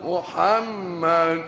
محمد.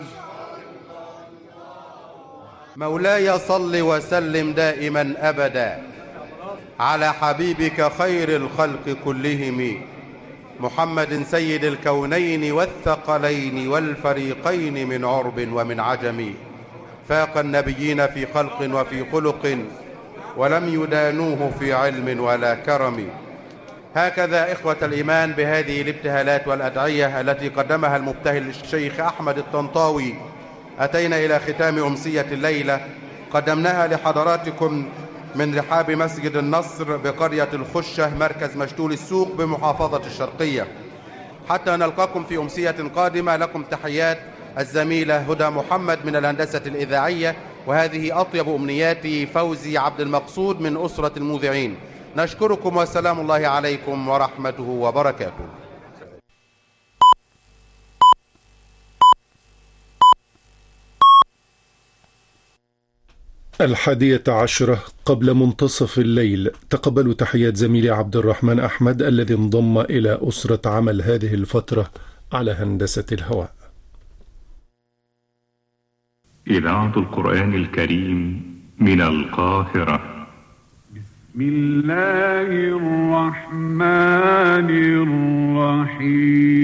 مولاي صل وسلم دائما أبدا على حبيبك خير الخلق كلهم محمد سيد الكونين والثقلين والفريقين من عرب ومن عجم، فاق النبيين في خلق وفي خلق ولم يدانوه في علم ولا كرم. هكذا إخوة الإيمان بهذه الابتهالات والأدعية التي قدمها المبتهل الشيخ أحمد الطنطاوي أتينا إلى ختام أمسية الليلة، قدمناها لحضراتكم من رحاب مسجد النصر بقرية الخشة مركز مشتول السوق بمحافظة الشرقية. حتى نلقاكم في أمسية قادمة، لكم تحيات الزميلة هدى محمد من الهندسة الإذاعية، وهذه أطيب أمنياتي فوزي عبد المقصود من أسرة المذيعين. نشكركم والسلام الله عليكم ورحمته وبركاته. الحادية عشرة قبل منتصف الليل. تقبلوا تحيات زميلي عبد الرحمن أحمد الذي انضم إلى أسرة عمل هذه الفترة على هندسة الهواء. إذاعة القرآن الكريم من القاهرة. بسم الله الرحمن الرحيم.